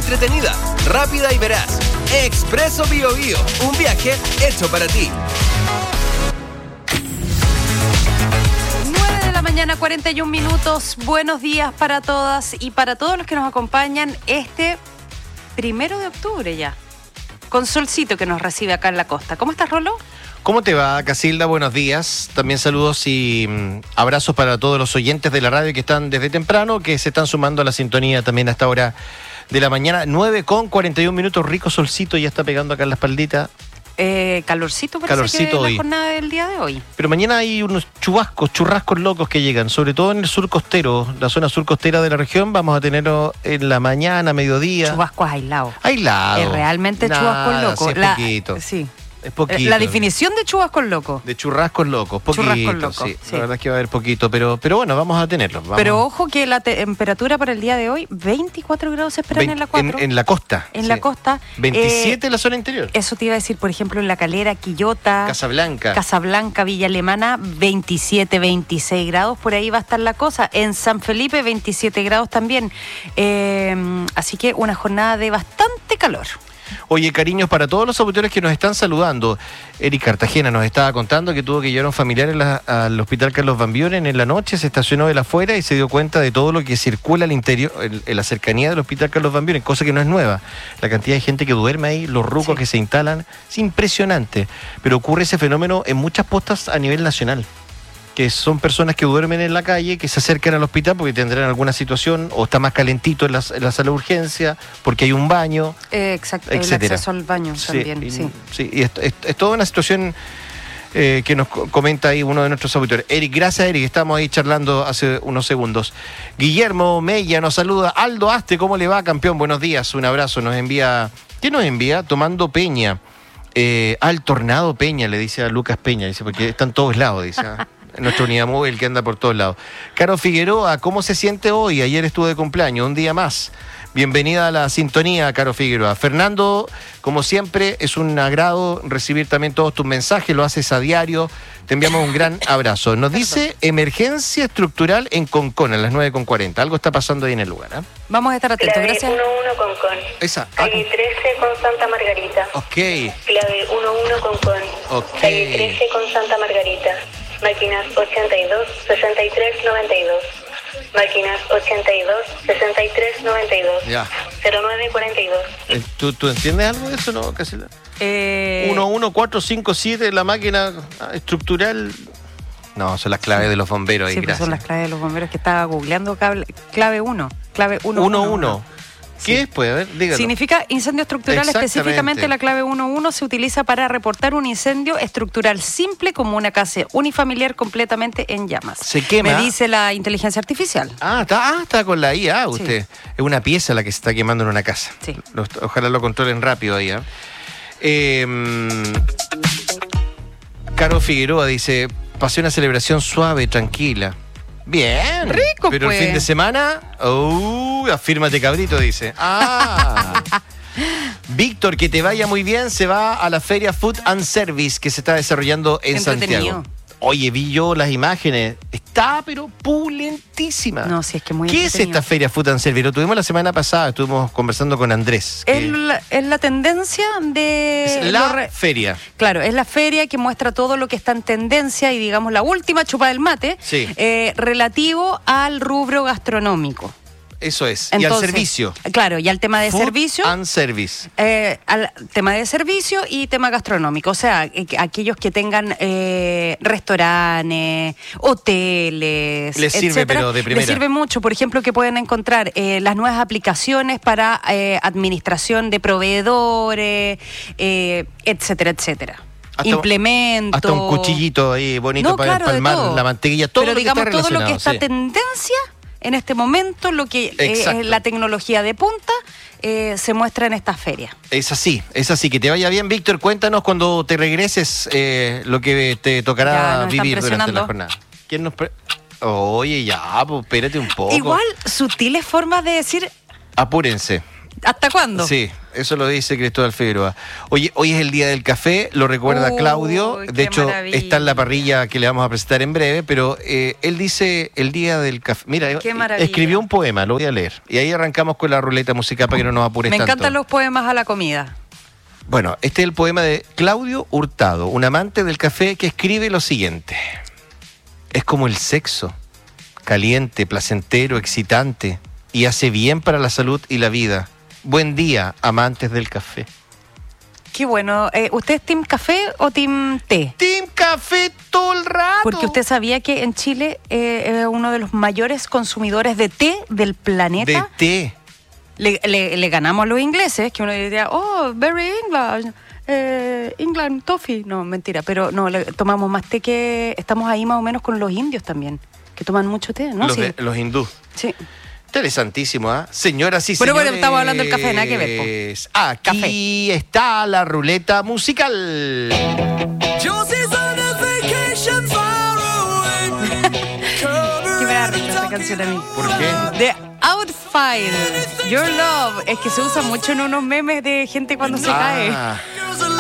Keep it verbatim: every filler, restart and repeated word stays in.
entretenida, rápida y veraz. Expreso Bio Bio, un viaje hecho para ti. nueve de la mañana, cuarenta y un minutos. Buenos días para todas y para todos los que nos acompañan este primero de octubre ya. Con solcito que nos recibe acá en la costa. ¿Cómo estás, Rolo? ¿Cómo te va, Casilda? Buenos días. También saludos y mm, abrazos para todos los oyentes de la radio que están desde temprano, que se están sumando a la sintonía también a esta hora de la mañana. nueve con cuarenta y un minutos, rico solcito, ya está pegando acá en la espaldita. Eh, calorcito parece Calorcito que hoy. la jornada del día de hoy. Pero mañana hay unos chubascos, churrascos locos que llegan, sobre todo en el sur costero, la zona sur costera de la región. Vamos a tenerlo en la mañana, mediodía. Chubascos aislados. Aislado. Es realmente chubascos Nada, locos. sí, es La- poquito. Sí. Es poquito. La definición de chubascos locos. De churrascos locos, poquito. Churrascos locos, sí. sí. La verdad es que va a haber poquito, pero, pero bueno, vamos a tenerlo. Vamos. Pero ojo que la temperatura para el día de hoy, veinticuatro grados se esperan Vein- en la cuatro. En, en la costa. En sí. la costa. veintisiete Eh, en la zona interior. Eso te iba a decir, por ejemplo, en La Calera, Quillota, Casablanca. Casablanca, Villa Alemana, veintisiete, veintiséis grados, por ahí va a estar la cosa. En San Felipe, veintisiete grados también. Eh, así que una jornada de bastante calor. Oye, cariños para todos los auditores que nos están saludando. Eric Cartagena nos estaba contando que tuvo que llevar a un familiar en la- al hospital Carlos Van Buren en la noche, se estacionó de la afuera y se dio cuenta de todo lo que circula al interior, en, en la cercanía del hospital Carlos Van Buren, cosa que no es nueva. La cantidad de gente que duerme ahí, los rucos Sí. que se instalan, es impresionante. Pero ocurre ese fenómeno en muchas postas a nivel nacional, que son personas que duermen en la calle, que se acercan al hospital porque tendrán alguna situación o está más calentito en la, en la sala de urgencia, porque hay un baño. Eh, exacto, el Etcétera. acceso al baño también, y, sí. sí, y es, es- es toda una situación eh, que nos co- comenta ahí uno de nuestros auditores. Eric, gracias Eric, estamos ahí charlando hace unos segundos. Guillermo Mella nos saluda. Aldo Aste, ¿cómo le va, campeón? Buenos días, un abrazo. Nos envía, ¿qué nos envía? Tomando Peña. Eh, al Tornado Peña, le dice a Lucas Peña, dice, porque está en todos lados, dice. ah. Nuestra unidad móvil que anda por todos lados. Caro Figueroa, ¿cómo se siente hoy? Ayer estuvo de cumpleaños, un día más. Bienvenida a la sintonía, Caro Figueroa. Fernando, como siempre, es un agrado recibir también todos tus mensajes, lo haces a diario. Te enviamos un gran abrazo. Nos dice emergencia estructural en Concón, a las nueve con cuarenta. Algo está pasando ahí en el lugar, ¿eh? Vamos a estar atentos, Clave gracias. uno uno Concón. Esa. ah, Calle trece con Santa Margarita. ok, Clave uno uno Concón. Ok. Calle trece con Santa Margarita. Máquinas ochenta y dos, sesenta y tres, noventa y dos. Máquinas ochenta y dos, sesenta y tres, noventa y dos. ya. cero nueve cuarenta y dos. Eh, ¿Tú, ¿Tú entiendes algo de eso, no, Casila? Eh, uno uno cuatro cinco siete, la máquina ah, estructural. No, son las claves de los bomberos ahí, sí, pues gracias. son las claves de los bomberos que estaba googleando cable- clave uno. Clave uno. uno uno. ¿Qué Sí. es, pues? A ver, dígalo. Significa incendio estructural. Exactamente. Específicamente la clave uno uno se utiliza para reportar un incendio estructural simple como una casa unifamiliar completamente en llamas. Se quema. Me dice la inteligencia artificial. Ah, está, ah, está con la I A usted. Es una pieza la que se está quemando en una casa. Sí. Lo- ojalá lo controlen rápido ahí. ¿eh? Eh, Caro Figueroa dice, pasé una celebración suave, tranquila. Bien. Rico, Pero pues. el fin de semana, uh, afírmate cabrito, dice. Ah. Víctor, que te vaya muy bien, se va a la feria Food and Service que se está desarrollando en Entretenido. Santiago. Oye, vi yo las imágenes. Está, pero pulentísima. No, sí, es que muy ¿Qué es entretenido. esta feria Food and Service? Lo tuvimos la semana pasada, estuvimos conversando con Andrés. que Es la, es la tendencia de... es los la re- feria. Claro, es la feria que muestra todo lo que está en tendencia y digamos la última chupa del mate Sí. eh, relativo al rubro gastronómico. Eso es. y al Entonces, servicio. Claro, y al tema de Food servicio. and Service. Eh, al tema de servicio y tema gastronómico, o sea, eh, que aquellos que tengan eh, restaurantes, hoteles, Les sirve, etcétera, pero de primera. les sirve mucho, por ejemplo, que pueden encontrar eh, las nuevas aplicaciones para eh, administración de proveedores, eh, etcétera, etcétera. Hasta- Implementos. Hasta un cuchillito ahí bonito No, para claro, de empalmar todo. la mantequilla. Todo Pero lo que digamos está todo lo que relacionado, está sí. tendencia en este momento, lo que eh, Exacto. es la tecnología de punta, eh, se muestra en esta feria. Es así, es así. Que te vaya bien, Víctor. Cuéntanos cuando te regreses eh, lo que te Ya, tocará nos están vivir durante la presionando. jornada. ¿Quién nos pre- Oye, ya, pues espérate un poco. Igual, sutiles formas de decir, Apúrense. ¿Hasta cuándo? Sí, eso lo dice Cristóbal Figueroa. Oye, hoy es el día del café, lo recuerda Uy, Claudio. qué De hecho, maravilla. está en la parrilla que le vamos a presentar en breve, pero eh, él dice el día del café. Mira, Qué maravilla. escribió un poema, lo voy a leer. Y ahí arrancamos con la ruleta musical para que no nos apures Me tanto. encantan los poemas a la comida. Bueno, este es el poema de Claudio Hurtado, un amante del café que escribe lo siguiente. Es como el sexo, caliente, placentero, excitante, y hace bien para la salud y la vida. Buen día, amantes del café. Qué bueno. Eh, ¿Usted es team café o team té? Team Café todo el rato. Porque usted sabía que en Chile eh, es uno de los mayores consumidores de té del planeta. De té. Le, le- le ganamos a los ingleses, que uno diría, oh, very English, eh, England toffee. No, mentira, pero no, le, tomamos más té que... Estamos ahí más o menos con los indios también, que toman mucho té, ¿no? Los, Sí. de- los hindú. Sí. Interesantísimo, ¿ah? Señoras y Bueno, señores. bueno, estamos hablando del café, nada que ver, po. Aquí está la ruleta musical. Que me da risa esa canción a mí. ¿Por qué? The Outfire, Your Love. Es que se usa mucho en unos memes de gente cuando se cae. Ah,